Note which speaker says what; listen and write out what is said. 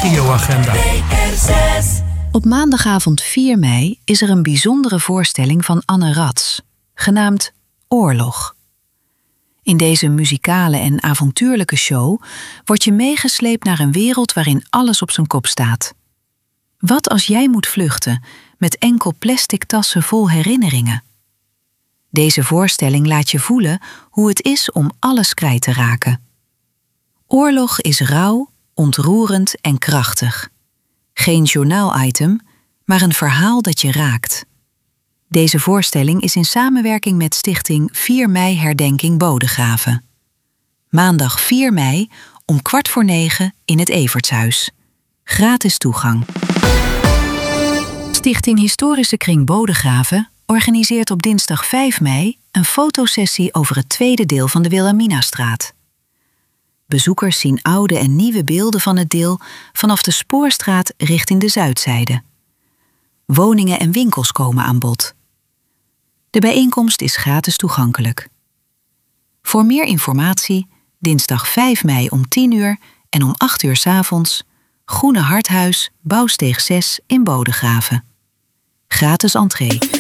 Speaker 1: regioagenda.
Speaker 2: Op maandagavond 4 mei is er een bijzondere voorstelling van Anne Rats, genaamd Oorlog. In deze muzikale en avontuurlijke show word je meegesleept naar een wereld waarin alles op zijn kop staat. Wat als jij moet vluchten met enkel plastic tassen vol herinneringen? Deze voorstelling laat je voelen hoe het is om alles kwijt te raken. Oorlog is rauw, ontroerend en krachtig. Geen journaal-item, maar een verhaal dat je raakt. Deze voorstelling is in samenwerking met stichting 4 mei Herdenking Bodegraven. Maandag 4 mei om 8:45 in het Evertshuis. Gratis toegang. Stichting Historische Kring Bodegraven organiseert op dinsdag 5 mei een fotosessie over het tweede deel van de Wilhelminastraat. Bezoekers zien oude en nieuwe beelden van het deel vanaf de Spoorstraat richting de Zuidzijde. Woningen en winkels komen aan bod. De bijeenkomst is gratis toegankelijk. Voor meer informatie dinsdag 5 mei om 10 uur en om 8 uur 's avonds Groene Harthuis, Bouwsteeg 6 in Bodegraven. Gratis entree.